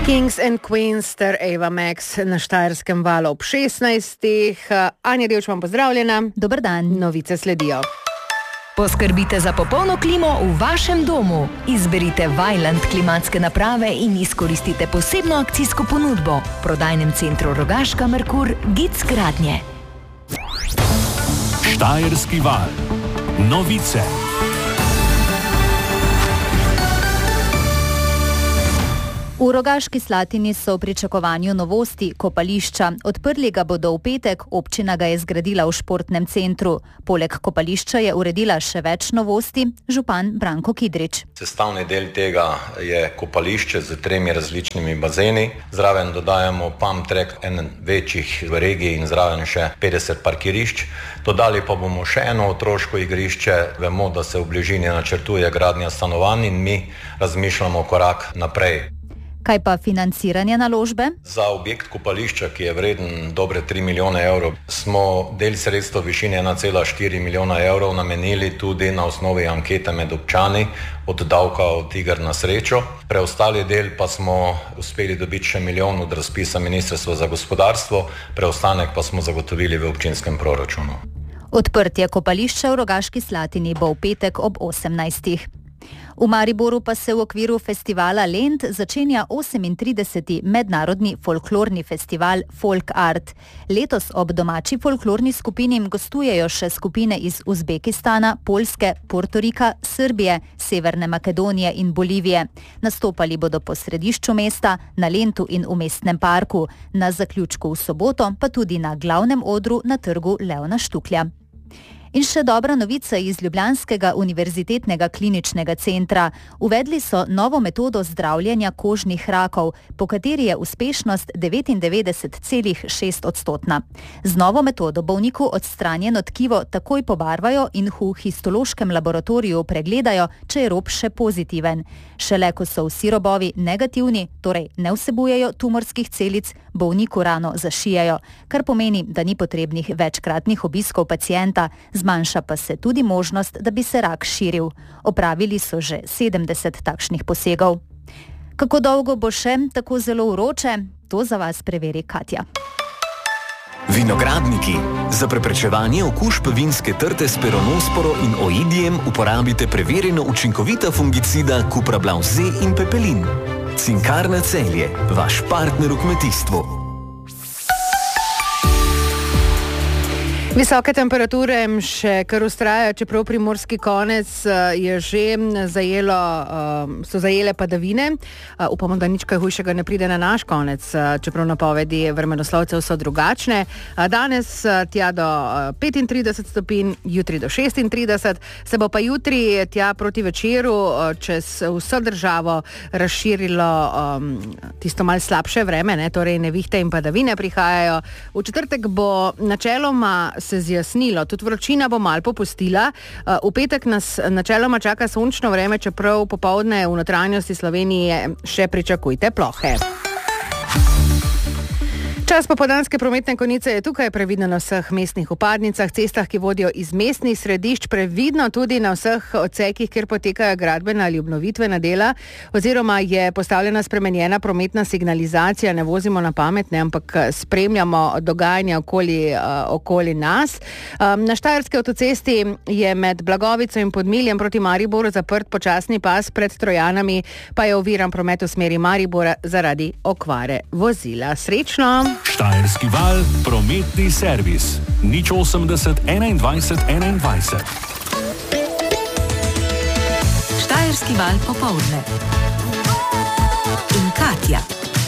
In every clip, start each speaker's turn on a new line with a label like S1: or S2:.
S1: Kings and Queens ter Ava Max na Štajerskem valu ob 16. Anja Revč, vam pozdravljena.
S2: Dober dan.
S1: Novice sledijo.
S3: Poskrbite za popolno klimo v vašem domu. Izberite Vaillant klimatske naprave in izkoristite posebno akcijsko ponudbo. V prodajnem centru Rogaška Merkur Gic Gradnje.
S4: Štajerski val. Novice.
S2: V Rogaški Slatini so v pričakovanju novosti kopališča. Odprli ga bodo v petek, občina ga je zgradila v športnem centru. Poleg kopališča je uredila še več novosti, župan Branko Kidrič.
S5: Sestavni del tega je kopališče z 3 različnimi bazeni. Zraven dodajamo pump track, en večjih v regiji in zraven še 50 parkirišč. Dodali pa bomo še eno otroško igrišče. Vemo, da se v bližini načrtuje gradnja stanovanj in mi razmišljamo korak naprej.
S2: Kaj pa financiranje naložbe?
S5: Za objekt kopališča, ki je vreden dobre 3 milijone evrov, smo del sredstva v višini 1,4 milijona evrov namenili tudi na osnovi ankete med občani od davka od iger na srečo. Preostali del pa smo uspeli dobiti še milijon od razpisa Ministrstva za gospodarstvo, preostanek pa smo zagotovili v občinskem proračunu.
S2: Odprtje kopališča v Rogaški Slatini bo v petek ob 18. V Mariboru pa se v okviru festivala Lent začenja 38. mednarodni folklorni festival Folk Art. Letos ob domači folklorni skupini gostujejo še skupine iz Uzbekistana, Poljske, Portorika, Srbije, Severne Makedonije in Bolivije. Nastopali bodo po središču mesta, na Lentu in v mestnem parku, na zaključku v soboto pa tudi na glavnem odru na trgu Leona Štuklja. In še dobra novica iz Ljubljanskega univerzitetnega kliničnega centra. Uvedli so novo metodo zdravljenja kožnih rakov, po kateri je uspešnost 99,6%. Z novo metodo bolniku odstranjeno tkivo takoj pobarvajo in v histološkem laboratoriju pregledajo, če je rob še pozitiven. Šele ko so vsi robovi negativni, torej ne vsebujejo tumorskih celic, bolniku rano zašijajo, kar pomeni, da ni potrebnih večkratnih obiskov pacienta, zmanjša pa se tudi možnost, da bi se rak širil. Opravili so že 70 takšnih posegov. Kako dolgo bo še tako zelo vroče, to za vas preveri Katja.
S6: Vinogradniki. Za preprečevanje okužb vinske trte s peronosporo in oidijem uporabite preverjeno učinkovita fungicida Cuprablav Z in Pepelin. Cinkarna Celje, vaš partner v kmetijstvu.
S1: Visoke temperature še kar vztrajajo, čeprav primorski konec je že so zajele padavine. Upamo, da nič kaj hujšega ne pride na naš konec, čeprav napovedi vremenoslovcev so drugačne. Danes tja do 35 stopinj, jutri do 36, se bo pa jutri tja proti večeru čez vso državo razširilo tisto malo slabše vreme, torej nevihte in padavine prihajajo. V četrtek bo načeloma se zjasnilo, tudi vročina bo malo popustila. V petek nas načeloma čaka sončno vreme, čeprav popoldne v notranjosti Slovenije še pričakujte plohe. Čas popoldanske prometne konice je tukaj, previdno na vseh mestnih vpadnicah, cestah, ki vodijo iz mestnih središč, previdno tudi na vseh odsekih, kjer potekajo gradbena ali obnovitvena dela, oziroma je postavljena spremenjena prometna signalizacija, ne vozimo na pamet, ampak spremljamo dogajanje okoli nas. Na Štajerski avtocesti je med Blagovico in Podmiljem proti Mariboru zaprt počasni pas, pred Trojanami pa je oviran promet v smeri Maribora zaradi okvare vozila. Srečno!
S4: Štajerski val, prometni servis. 080 21 21.
S3: Štajerski val popoldne. In Katja.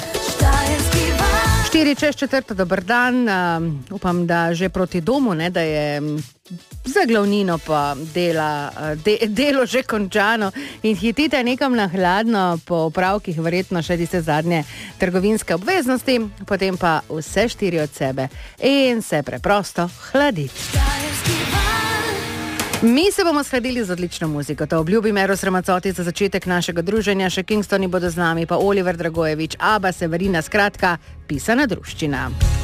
S1: 4:04, dober dan. Upam, da že proti domu, da je za glavnino pa delo že končano in hitite nekam na hladno, po opravkih verjetno še tiste zadnje trgovinske obveznosti, potem pa vse 4 od sebe in se preprosto hladiti. Mi se bomo shladili z odlično muziko, to obljubim Eros Ramazzotti za začetek našega druženja, še Kingstoni bodo z nami, pa Oliver Dragojevič, Aba, Severina, skratka, pisana druščina.